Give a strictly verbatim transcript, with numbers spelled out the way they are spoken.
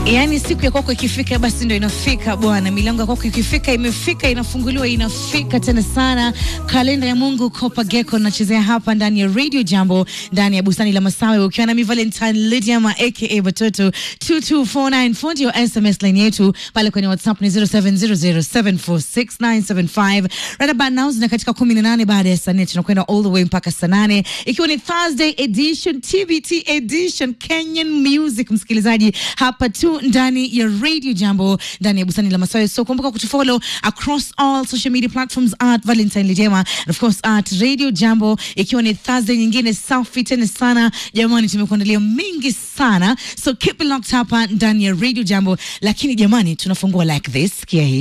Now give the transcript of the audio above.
Yaani siku ya kwako ikifika basi ndio inafika bwana. Milango ya kwako ikifika imefika, inafunguliwa inafika tena sana. Kalenda ya Mungu Kopa Gecko nachezea hapa ndani ya Radio Jambo, ndani ya bustani la Masawe, ukiwa na mi Valentine Lydia ma aka Batoto. Two two four nine four ndio S M S line yetu, pale kwenye WhatsApp ni zero seven zero zero seven four six nine seven five. Right about now na katika kumi na nane baada ya saa nne tunakwenda all the way mpaka saa nane, ikiwa ni Thursday edition, T B T edition, Kenyan music msikilizaji, hapa tu ndani ya Radio Jambo, ndani ya bustani la Masawe. So kumbuka kutufollow across all social media platforms at Valentine Lydia and of course at Radio Jambo, ikiwa ni Thursday nyingine safi tena sana jamani, tumekuandalia mingi sana, so keep it locked hapa ndani ya Radio Jambo. Lakini jamani, tunafungua like this kia hii